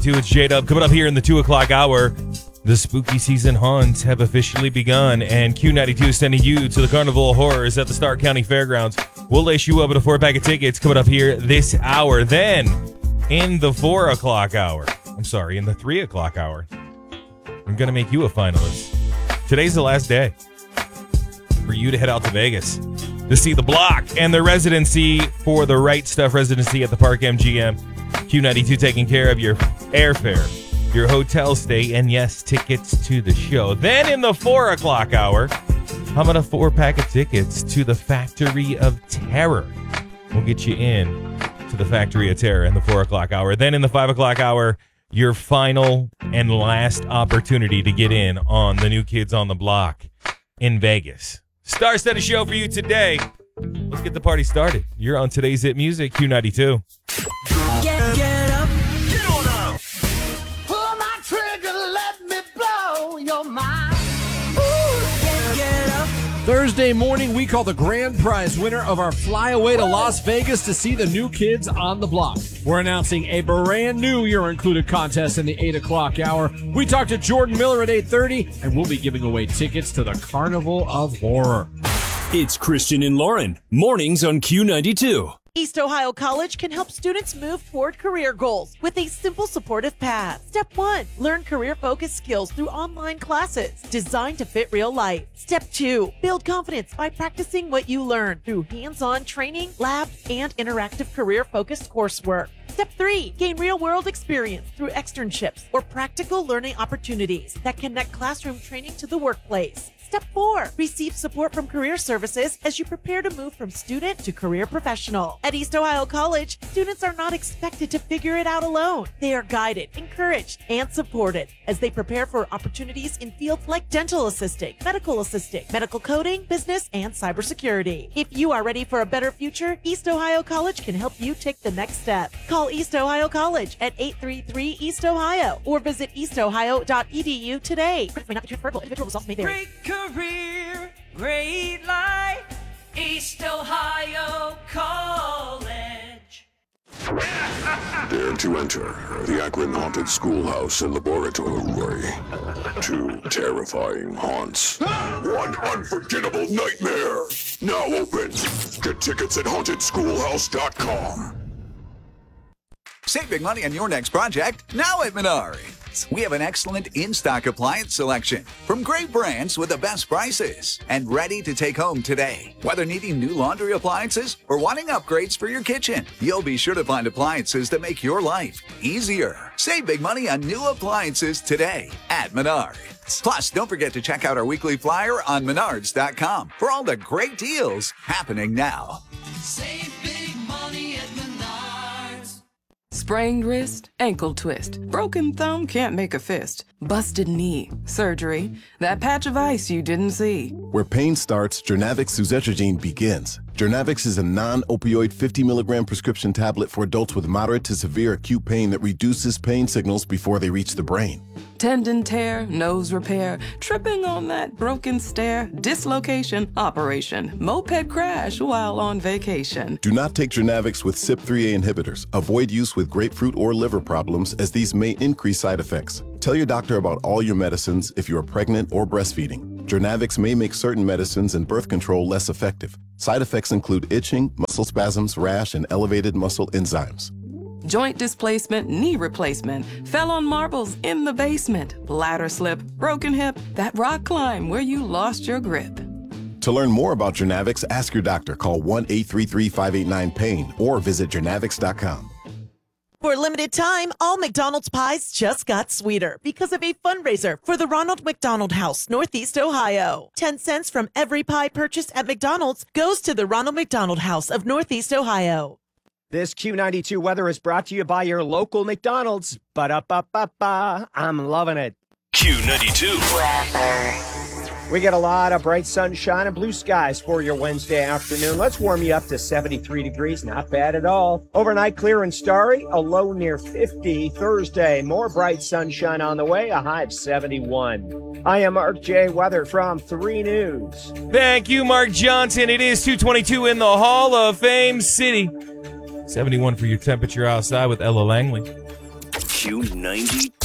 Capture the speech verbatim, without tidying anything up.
ninety-two. It's J-Dub coming up here in the two o'clock hour. The spooky season haunts have officially begun, and Q ninety-two is sending you to the Carnival of Horrors at the Stark County Fairgrounds. We'll lace you up with a four-pack of tickets coming up here this hour. Then, in the four o'clock hour, I'm sorry, in the three o'clock hour, I'm going to make you a finalist. Today's the last day for you to head out to Vegas to see The Block and the residency for the Right Stuff residency at the Park M G M. Q ninety-two taking care of your airfare, your hotel stay, and yes, tickets to the show. Then in the four o'clock hour, how about a four-pack of tickets to the Factory of Terror? We'll get you in to the Factory of Terror in the four o'clock hour. Then in the five o'clock hour, your final and last opportunity to get in on the New Kids on the Block in Vegas. Star-studded show for you today. Let's get the party started. You're on today's Hit Music, Q ninety-two. Get, get up, get on up. Pull my trigger, let me blow your mind. Ooh, get, get up. Thursday morning, we call the grand prize winner of our flyaway to Las Vegas to see the New Kids on the Block. We're announcing a brand new You're Included contest in the eight o'clock hour. We talked to Jordan Miller at eight thirty, and we'll be giving away tickets to the Carnival of Horror. It's Christian and Lauren, mornings on Q ninety-two. East Ohio College can help students move toward career goals with a simple supportive path. Step one, learn career-focused skills through online classes designed to fit real life. Step two, build confidence by practicing what you learn through hands-on training, lab, and interactive career-focused coursework. Step three, gain real-world experience through externships or practical learning opportunities that connect classroom training to the workplace. Step four, receive support from career services as you prepare to move from student to career professional. At East Ohio College, students are not expected to figure it out alone. They are guided, encouraged, and supported as they prepare for opportunities in fields like dental assisting, medical assisting, medical coding, business, and cybersecurity. If you are ready for a better future, East Ohio College can help you take the next step. Call East Ohio College at eight three three East Ohio or visit east ohio dot e d u today. May not be transferable. Individual results may vary. Career, great life, East Ohio College. Dare to enter the Akron Haunted Schoolhouse and Laboratory. Two terrifying haunts. One unforgettable nightmare. Now open. Get tickets at haunted schoolhouse dot com. Save big money on your next project now at Menards. We have an excellent in-stock appliance selection from great brands with the best prices and ready to take home today. Whether needing new laundry appliances or wanting upgrades for your kitchen, you'll be sure to find appliances that make your life easier. Save big money on new appliances today at Menards. Plus, don't forget to check out our weekly flyer on menards dot com for all the great deals happening now. Save big money at Menards. Sprained wrist, ankle twist, broken thumb, can't make a fist, busted knee, surgery, that patch of ice you didn't see. Where pain starts, Jernavix suzetrigine begins. Jernavix is a non-opioid fifty milligram prescription tablet for adults with moderate to severe acute pain that reduces pain signals before they reach the brain. Tendon tear, nose repair, tripping on that broken stair, dislocation, operation, moped crash while on vacation. Do not take Jernavix with C Y P three A inhibitors. Avoid use with grapefruit or liver problems as these may increase side effects. Tell your doctor about all your medicines if you are pregnant or breastfeeding. Jernavix may make certain medicines and birth control less effective. Side effects include itching, muscle spasms, rash, and elevated muscle enzymes. Joint displacement, knee replacement, fell on marbles in the basement, bladder slip, broken hip, that rock climb where you lost your grip. To learn more about Jernavix, ask your doctor. Call one eight three three, five eight nine, pain or visit jernavix dot com. For a limited time, all McDonald's pies just got sweeter because of a fundraiser for the Ronald McDonald House, Northeast Ohio. ten cents from every pie purchased at McDonald's goes to the Ronald McDonald House of Northeast Ohio. This Q ninety-two weather is brought to you by your local McDonald's. Ba-da-ba-ba-ba. I'm loving it. Q ninety-two. We get a lot of bright sunshine and blue skies for your Wednesday afternoon. Let's warm you up to seventy-three degrees. Not bad at all. Overnight clear and starry. A low near fifty. Thursday, more bright sunshine on the way. A high of seventy-one. I am Mark J. Weather from three News. Thank you, Mark Johnson. It is two twenty-two in the Hall of Fame City. seventy-one for your temperature outside with Ella Langley. Q ninety-two.